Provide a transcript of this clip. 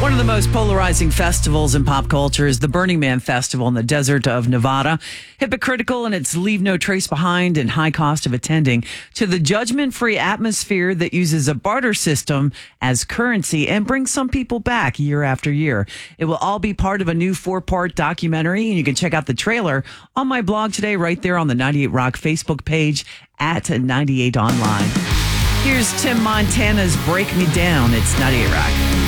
One of the most polarizing festivals in pop culture is the Burning Man Festival in the desert of Nevada. Hypocritical in its leave no trace behind and high cost of attending, to the judgment-free atmosphere that uses a barter system as currency and brings some people back year after year. It will all be part of a new 4-part documentary, and you can check out the trailer on my blog today right there on the 98 Rock Facebook page at 98 Online. Here's Tim Montana's Break Me Down. It's 98 Rock.